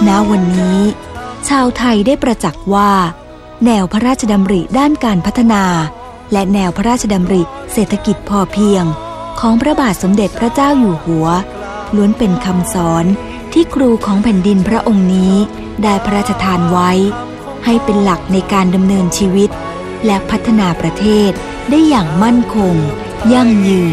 ณวันนี้ชาวไทยได้ประจักษ์ว่าแนวพระราชดำริด้านการพัฒนาและแนวพระราชดำริเศรษฐกิจพอเพียงของพระบาทสมเด็จพระเจ้าอยู่หัวล้วนเป็นคำสอนที่ครูของแผ่นดินพระองค์นี้ได้พระราชทานไว้ให้เป็นหลักในการดำเนินชีวิตและพัฒนาประเทศได้อย่างมั่นคงยั่งยืน